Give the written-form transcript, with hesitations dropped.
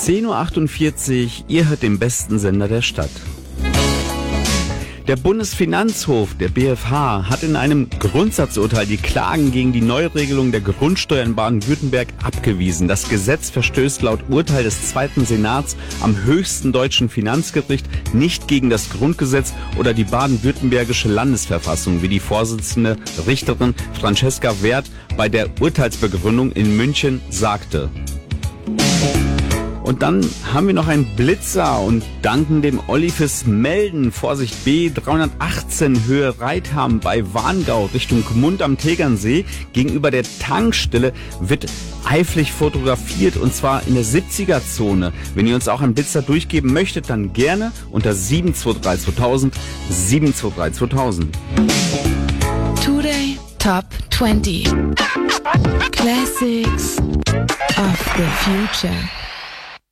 10:48 Uhr, ihr hört den besten Sender der Stadt. Der Bundesfinanzhof, der BFH, hat in einem Grundsatzurteil die Klagen gegen die Neuregelung der Grundsteuer in Baden-Württemberg abgewiesen. Das Gesetz verstößt laut Urteil des Zweiten Senats am höchsten deutschen Finanzgericht nicht gegen das Grundgesetz oder die baden-württembergische Landesverfassung, wie die Vorsitzende Richterin Francesca Werth bei der Urteilsbegründung in München sagte. Und dann haben wir noch einen Blitzer und danken dem Olli fürs Melden. Vorsicht B 318 Höhe Reitham bei Warngau Richtung Gmund am Tegernsee. Gegenüber der Tankstelle wird eifrig fotografiert und zwar in der 70er-Zone. Wenn ihr uns auch einen Blitzer durchgeben möchtet, dann gerne unter 723 2000, 723 2000. Today Top 20 Classics of the Future.